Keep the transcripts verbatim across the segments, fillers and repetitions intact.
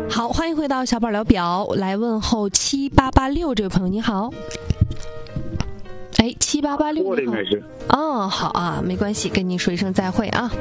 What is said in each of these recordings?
好，欢迎回到小宝聊表，来问候七八八六这位朋友，你好。哎，七八八六， 我的应该是。 哦，好啊，没关系，跟您说一声再会啊。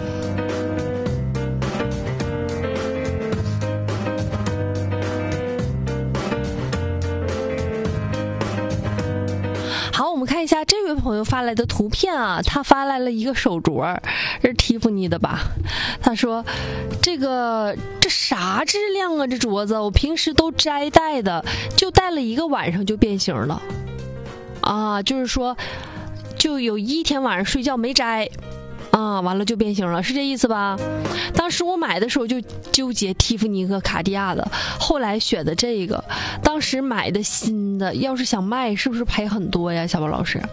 好，我们看一下这位朋友发来的图片啊，他发来了一个手镯，是蒂芙尼的吧？他说：“这个这啥质量啊？这镯子我平时都摘戴的，就戴了一个晚上就变形了。啊，就是说，就有一天晚上睡觉没摘。”啊，完了就变形了，是这意思吧？当时我买的时候就纠结蒂芙尼和卡地亚的，后来选的这个。当时买的新的，要是想卖，是不是赔很多呀？小宝老师。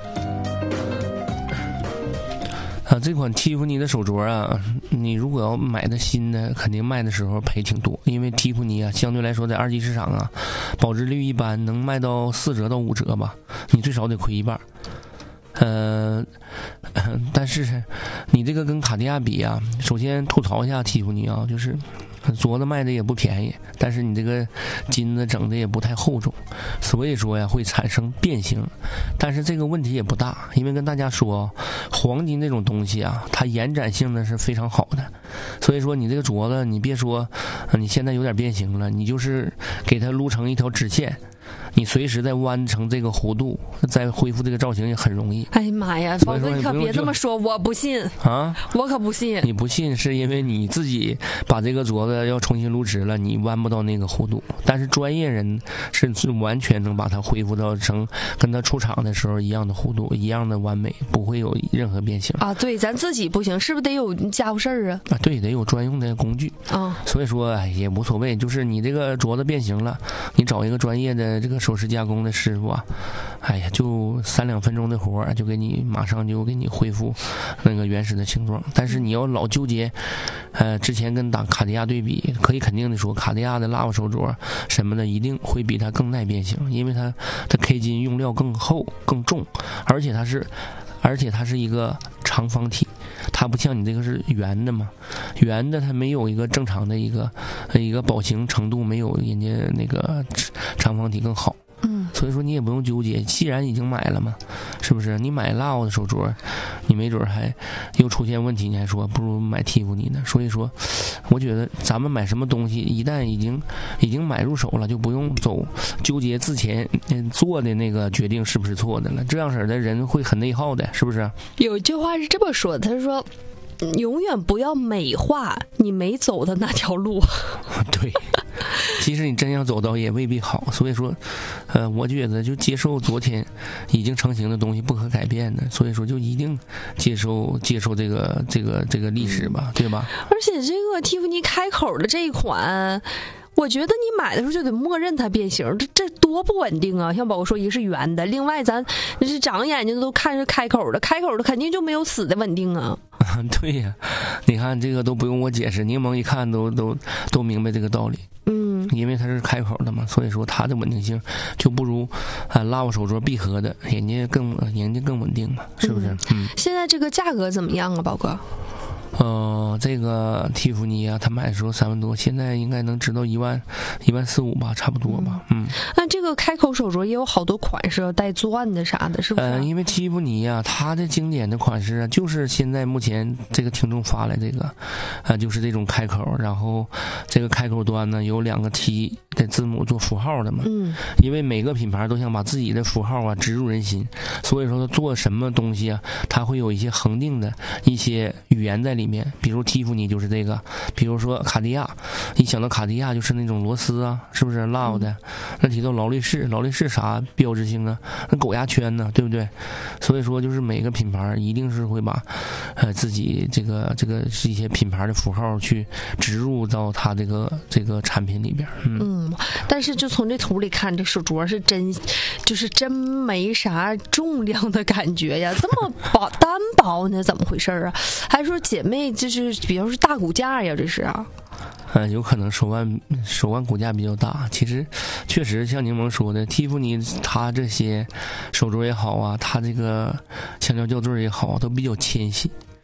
啊，这款蒂芙尼的手镯啊，你如果要买的新的，肯定卖的时候赔挺多，因为蒂芙尼啊，相对来说在二级市场啊，保值率一般，能卖到四折到五折吧，你最少得亏一半。呃，但是你这个跟卡地亚比啊，首先吐槽一下蒂芙尼啊，就是镯子卖的也不便宜，但是你这个金子整的也不太厚重，所以说呀会产生变形。但是这个问题也不大，因为跟大家说，黄金这种东西啊，它延展性呢是非常好的，所以说你这个镯子，你别说你现在有点变形了，你就是给它撸成一条直线。你随时再弯成这个弧度，再恢复这个造型也很容易。 哎呀妈呀，宝哥你可别这么说，我不信啊！ 我可不信。 你不信是因为你自己把这个镯子要重新撸直了，你弯不到那个弧度。但是专业人是是完全能把它恢复到成跟他出厂的时候一样的弧度，一样的完美，不会有任何变形啊。对，咱自己不行，是不是得有家伙事儿啊？ 啊，对，得有专用的工具啊。 所以说哎也无所谓，就是你这个镯子变形了，你找一个专业的这个首饰加工的师傅啊，哎呀，就三两分钟的活儿，就给你马上就给你恢复那个原始的形状。但是你要老纠结，呃，之前跟打卡地亚对比，可以肯定的说，卡地亚的lava手镯什么的一定会比它更耐变形，因为它的 K 金用料更厚更重，而且它是，而且它是一个长方体。它不像你这个是圆的嘛，圆的它没有一个正常的一个一个保形程度，没有人家那个长方体更好。 嗯， 所以说你也不用纠结，既然已经买了嘛，是不是？你买lava的手镯，你没准还又出现问题，你还说不如买蒂芙尼呢。所以说，我觉得咱们买什么东西，一旦已经已经买入手了，就不用走纠结之前做的那个决定是不是错的了。这样式的人会很内耗的，是不是？ 有一句话是这么说的，他说永远不要美化你没走的那条路。 对，其实你真要走到也未必好。所以说，呃，我觉得就接受昨天已经成型的东西不可改变的，所以说就一定接受接受这个这个这个历史吧，对吧？ 而且这个蒂芙尼开口的这一款，我觉得你买的时候就得默认它变形，这这多不稳定啊！像宝哥说，一个是圆的，另外咱是长眼睛的都看是开口的，开口的肯定就没有死的稳定啊。 对呀，你看这个都不用我解释，柠檬一看都都都明白这个道理。 嗯， 因为它是开口的嘛，所以说它的稳定性就不如啊lava手镯闭合的，人家更人家更稳定嘛，是不是？ 嗯。现在这个价格怎么样啊，宝哥？ 呃，这个蒂芙尼啊，他买的时候三万多，现在应该能值到一万一万四五吧，差不多吧。嗯， 那这个开口手镯也有好多款式，带钻的啥的，是不是？ 呃，因为蒂芙尼啊，它的经典的款式啊，就是现在目前这个听众发来这个，啊、呃，就是这种开口，然后这个开口端呢有两个 T 的字母做符号的嘛。 嗯。 因为每个品牌都想把自己的符号啊植入人心，所以说做什么东西啊，它会有一些恒定的一些语言在里面。里面，比如蒂芙尼就是这个，比如说卡地亚，一想到卡地亚就是那种螺丝啊，是不是烙的？那提到劳力士，劳力士啥标志性啊？那狗牙圈呢，对不对？所以说，就是每个品牌一定是会把呃自己这个这个是一些品牌的符号去植入到它这个这个产品里边。嗯， 嗯，但是就从这图里看，这手镯是真，就是真没啥重量的感觉呀，这么薄单薄呢？怎么回事啊？还说姐妹就是比较是大骨架呀，这是啊。 呃，有可能手腕手腕骨架比较大，其实确实像柠檬说的，蒂芙尼它这些手镯也好啊，它这个香蕉吊坠也好，都比较纤细。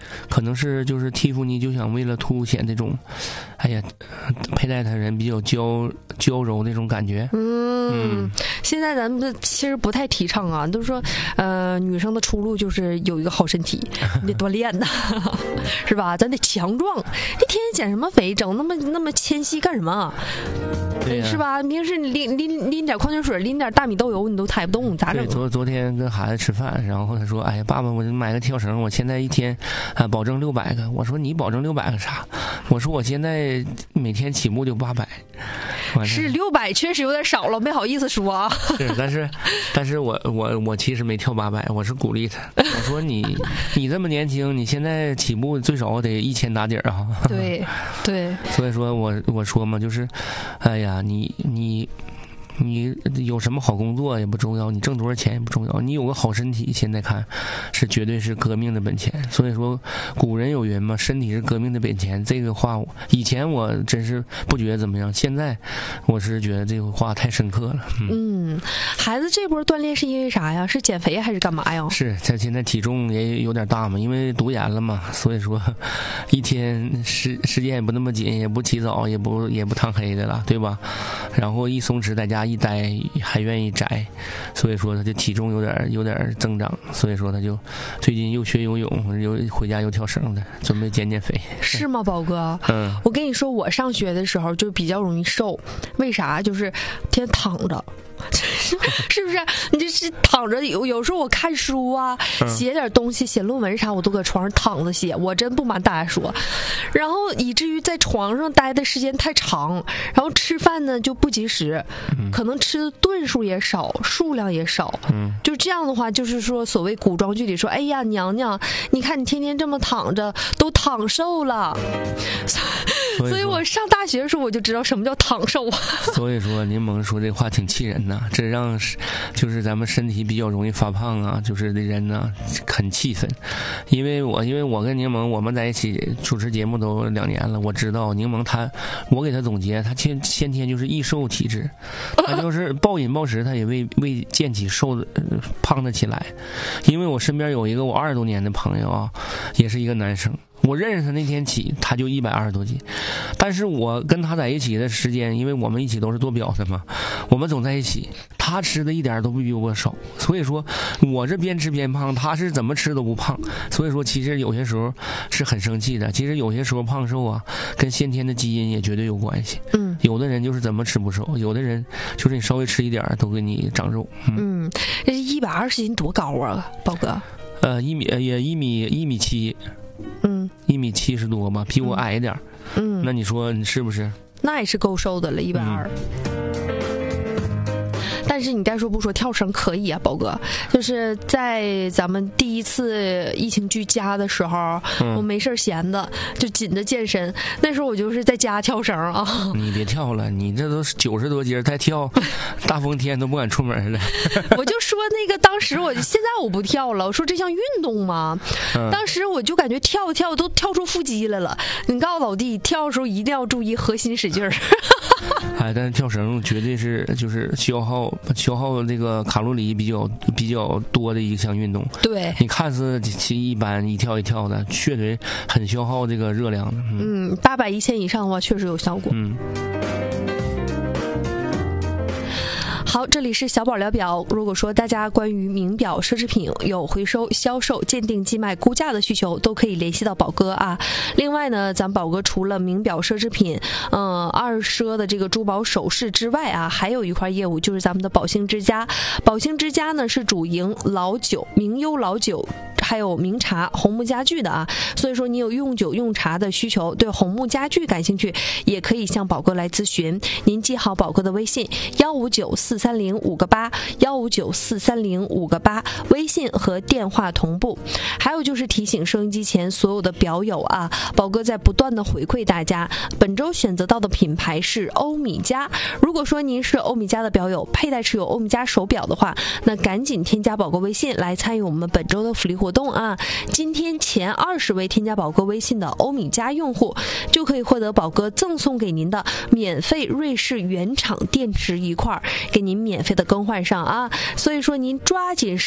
可能是就是蒂芙尼就想为了凸显这种，哎呀，佩戴它人比较娇娇柔那种感觉。 嗯，嗯现在咱们其实不太提倡啊，都说呃女生的出路就是有一个好身体，你得锻炼呐，是吧？咱得强壮，你天天减什么肥，整那么那么纤细干什么？ 对、啊， 是吧？平时你拎拎拎点矿泉水，拎点大米豆油，你都抬不动，咋整？ 对，昨昨天跟孩子吃饭，然后他说：“哎呀，爸爸，我买个跳绳，我现在一天啊保证六百个。”我说：“你保证六百个啥？”我说：“我现在每天起步就八百。” 是六百，确实有点少了，没好意思说啊。 是，但是，但是我我我其实没跳八百，我是鼓励他。我说你你这么年轻，你现在起步最少得一千打底啊。 对对。 所以说我我说嘛，就是，哎呀，你你。你有什么好工作也不重要，你挣多少钱也不重要，你有个好身体，现在看是绝对是革命的本钱。所以说古人有云嘛，身体是革命的本钱，这个话以前我真是不觉得怎么样，现在我是觉得这个话太深刻了。 嗯, 嗯孩子这波锻炼是因为啥呀？是减肥还是干嘛呀？ 是他现在体重也有点大嘛，因为读研了嘛，所以说一天时时间也不那么紧，也不起早，也不也不烫黑的了，对吧？然后一松弛在家一待还愿意宅，所以说他就体重有点有点增长，所以说他就最近又学游泳，又回家又跳绳的，准备减减肥。 是吗，宝哥？ 嗯， 我跟你说，我上学的时候就比较容易瘦，为啥？就是天天躺着。是不是？你就是躺着，有有时候我看书啊，写点东西，写论文啥，我都搁床上躺着写。我真不瞒大家说，然后以至于在床上待的时间太长，然后吃饭呢就不及时，可能吃的顿数也少，数量也少。嗯，就这样的话，就是说所谓古装剧里说，哎呀娘娘，你看你天天这么躺着，都躺瘦了。所以我上大学的时候我就知道什么叫躺瘦啊。 所以说柠檬说这话挺气人呐，这让就是咱们身体比较容易发胖啊，就是的人呢很气愤。因为我因为我跟柠檬我们在一起主持节目都两年了，我知道柠檬他，我给他总结，他先先天就是易瘦体质，他就是暴饮暴食，他也未未见起瘦的、呃、胖得起来。因为我身边有一个我二十多年的朋友啊，也是一个男生。我认识他那天起，他就一百二十多斤，但是我跟他在一起的时间，因为我们一起都是做表的嘛，我们总在一起，他吃的一点都不比我少，所以说我这边吃边胖，他是怎么吃都不胖，所以说其实有些时候是很生气的。其实有些时候胖瘦啊，跟先天的基因也绝对有关系。嗯，有的人就是怎么吃不瘦，有的人就是你稍微吃一点都给你长肉。 嗯，嗯这一百二十斤多高啊，宝哥？ 呃，一米也一米一米七。 嗯， 一米七十多吧，比我矮一点。嗯，那你说你是不是？ 那也是够瘦的了，一百二。但是你该说不说，跳绳可以啊，宝哥。就是在咱们第一次疫情居家的时候，嗯、我没事闲的，就紧着健身。那时候我就是在家跳绳啊。 你别跳了，你这都九十多斤再跳，大风天都不敢出门了。 我就说那个，当时我现在我不跳了，我说这项运动嘛。嗯、当时我就感觉跳跳都跳出腹肌来了。你告诉老弟，跳的时候一定要注意核心使劲儿。 哎，但是跳绳绝对是就是消耗消耗这个卡路里比较比较多的一项运动。 对， 你看似其一般一跳一跳的，确实很消耗这个热量的。 嗯，八百一千以上的话，确实有效果。 嗯。 好，这里是小宝聊表。如果说大家关于名表奢侈品有回收、销售、鉴定、寄卖、估价的需求，都可以联系到宝哥啊。另外呢，咱宝哥除了名表奢侈品、嗯、呃、二奢的这个珠宝首饰之外啊，还有一块业务就是咱们的宝兴之家。宝兴之家呢是主营老酒、名优老酒，还有名茶、红木家具的啊。所以说你有用酒用茶的需求，对红木家具感兴趣，也可以向宝哥来咨询。您记好宝哥的微信幺五九四三零五个八幺五九四三零五个八，微信和电话同步。还有就是提醒收音机前所有的表友啊，宝哥在不断的回馈大家。本周选择到的品牌是欧米茄。如果说您是欧米茄的表友，佩戴持有欧米茄手表的话，那赶紧添加宝哥微信来参与我们本周的福利活动啊！今天前二十位添加宝哥微信的欧米茄用户，就可以获得宝哥赠送给您的免费瑞士原厂电池一块，给您免费的更换上啊！所以说您抓紧时